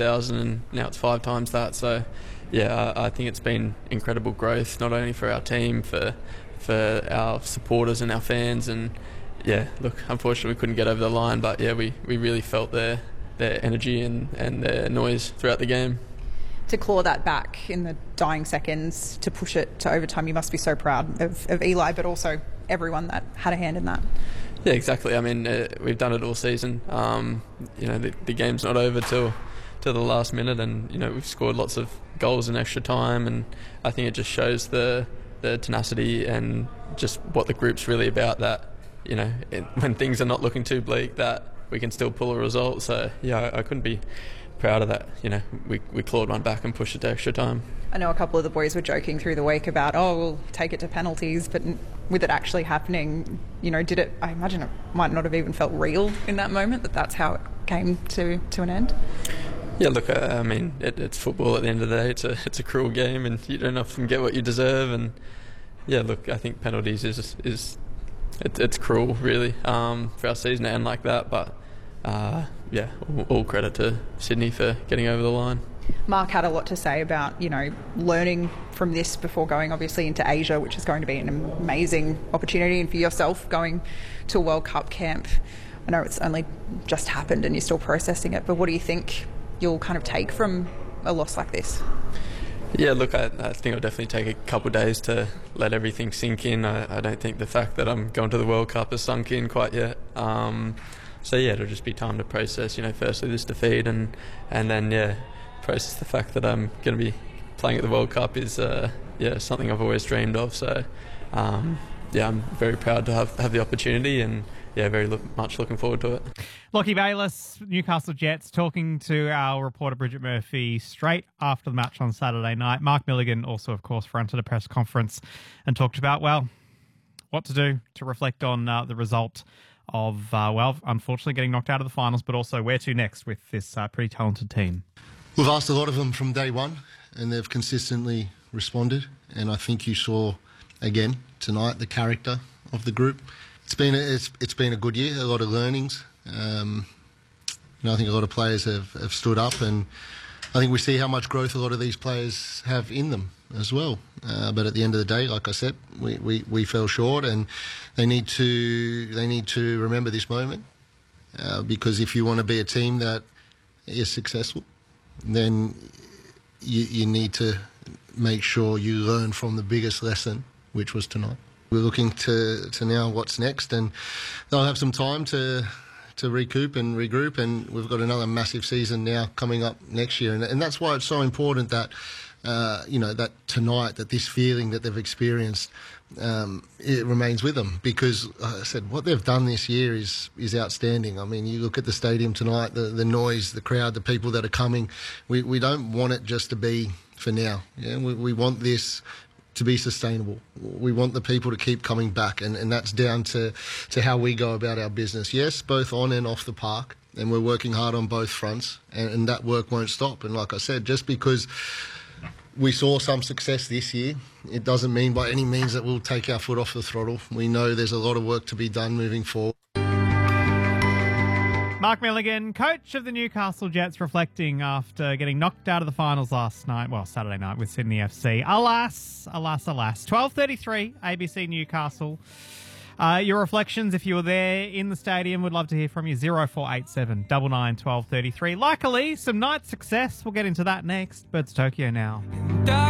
6,000 and now it's 5 times that. So, yeah, I think it's been incredible growth, not only for our team, for our supporters and our fans. And, yeah, look, unfortunately we couldn't get over the line, but, yeah, we really felt their energy and their noise throughout the game. To claw that back in the dying seconds, to push it to overtime, you must be so proud of Eli, but also everyone that had a hand in that. Yeah, exactly. I mean, we've done it all season. The game's not over till the last minute, and we've scored lots of goals in extra time, and I think it just shows the tenacity and just what the group's really about. That when things are not looking too bleak, that we can still pull a result. So yeah, I couldn't be proud of that. We clawed one back and pushed it to extra time. I know a couple of the boys were joking through the week about, we'll take it to penalties, but with it actually happening, did it, I imagine it might not have even felt real in that moment, that's how it came to an end? Yeah, look, I mean, it's football at the end of the day. It's a cruel game, and you don't often get what you deserve. And yeah, look, I think penalties it's cruel, really, for our season to end like that. But all credit to Sydney for getting over the line. Mark had a lot to say about, learning from this before going obviously into Asia, which is going to be an amazing opportunity, and for yourself going to a World Cup camp. I know it's only just happened and you're still processing it, but what do you think you'll kind of take from a loss like this? Yeah, look, I think it'll definitely take a couple of days to let everything sink in. I don't think the fact that I'm going to the World Cup has sunk in quite yet. So yeah, it'll just be time to process, firstly this defeat, and then process the fact that I'm going to be playing at the World Cup is something I've always dreamed of. So I'm very proud to have the opportunity, and very much looking forward to it. Lachie Bayliss, Newcastle Jets, talking to our reporter Bridget Murphy straight after the match on Saturday night. Mark Milligan also, of course, fronted a press conference and talked about, what to do to reflect on the result of, unfortunately getting knocked out of the finals, but also where to next with this pretty talented team. We've asked a lot of them from day one, and they've consistently responded. And I think you saw again tonight the character of the group. It's been a good year, a lot of learnings. I think a lot of players have stood up, and I think we see how much growth a lot of these players have in them as well. But at the end of the day, like I said, we fell short, and they need to remember this moment, because if you want to be a team that is successful, then you need to make sure you learn from the biggest lesson, which was tonight. We're looking to now what's next, and they'll have some time to recoup and regroup, and we've got another massive season now coming up next year, and that's why it's so important that that tonight, that this feeling that they've experienced, it remains with them, because like I said, what they've done this year is outstanding. I mean, you look at the stadium tonight, the noise, the crowd, the people that are coming. We don't want it just to be for now. Yeah, we want this to be sustainable. We want the people to keep coming back, and that's down to how we go about our business. Yes, both on and off the park, and we're working hard on both fronts, and that work won't stop. And like I said, just because we saw some success this year, it doesn't mean by any means that we'll take our foot off the throttle. We know there's a lot of work to be done moving forward. Mark Milligan, coach of the Newcastle Jets, reflecting after getting knocked out of the finals Saturday night with Sydney FC. Alas, alas, alas. 12:33, ABC Newcastle. Your reflections, if you were there in the stadium, would love to hear from you. 0487 99 1233. Luckily, some night success. We'll get into that next. Birds Tokyo now.